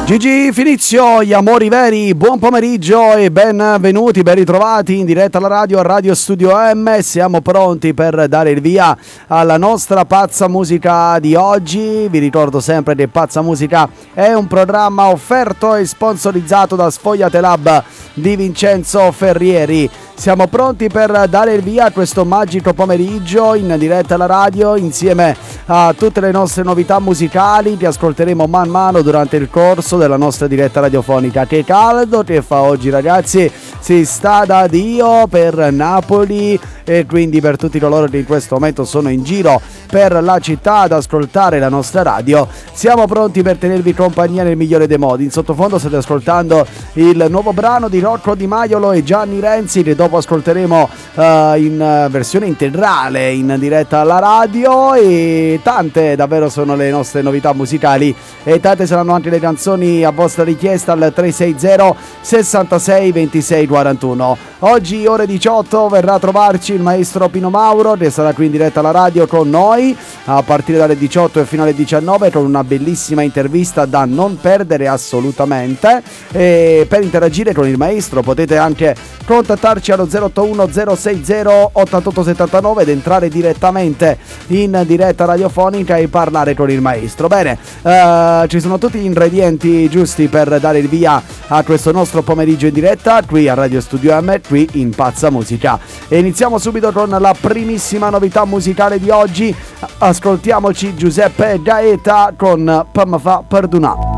Gigi Finizio, gli amori veri, buon pomeriggio e benvenuti, ben ritrovati in diretta alla radio, a Radio Studio M. Siamo pronti per dare il via alla nostra Pazza Musica di oggi. Vi ricordo sempre che Pazza Musica è un programma offerto e sponsorizzato da Sfogliate Lab di Vincenzo Ferrieri. Siamo pronti per dare il via a questo magico pomeriggio in diretta alla radio insieme a tutte le nostre novità musicali che ascolteremo man mano durante il corso della nostra diretta radiofonica. Che caldo che fa oggi, ragazzi, si sta da Dio per Napoli e quindi per tutti coloro che in questo momento sono in giro per la città ad ascoltare la nostra radio. Siamo pronti per tenervi compagnia nel migliore dei modi. In sottofondo state ascoltando il nuovo brano di Rocco Di Maiolo e Gianni Renzi, che dopo ascolteremo in versione integrale in diretta alla radio, e tante davvero sono le nostre novità musicali e tante saranno anche le canzoni a vostra richiesta al 360 66 26 41. Oggi ore 18 verrà a trovarci il maestro Pino Mauro, che sarà qui in diretta alla radio con noi a partire dalle 18 e fino alle 19 con una bellissima intervista da non perdere assolutamente. E per interagire con il maestro potete anche contattarci allo 081 060 8879 ed entrare direttamente in diretta radiofonica e parlare con il maestro. Bene, ci sono tutti gli ingredienti giusti per dare il via a questo nostro pomeriggio in diretta qui a Radio Studio M, qui in Pazza Musica. E iniziamo subito con la primissima novità musicale di oggi. Ascoltiamoci Giuseppe Gaeta con "Pa' me fa perdonà".